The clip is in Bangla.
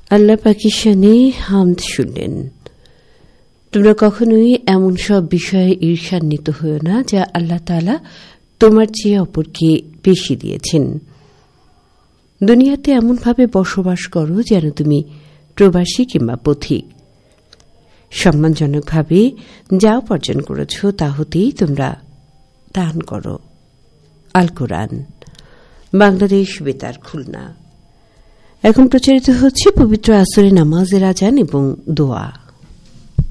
আল্লাহ পাকের শানে হামদ শুনলেন। তোমরা কখনোই এমন সব বিষয়ে ঈর্ষান্বিত হও না যা আল্লাহ তাআলা তোমার চেয়ে অপরকে বেশি দিয়েছেন। দুনিয়াতে এমনভাবে বসবাস করো যেন তুমি প্রবাসী কিংবা পথিক। সম্মানজনকভাবে যা উপার্জন করেছ তা হতেই তোমরা দান করো। আল কোরআন, বাংলাদেশ বেতার, খুলনা। এখন প্রচারিত হচ্ছে পবিত্র আসরের নামাজের আজান এবং দোয়া।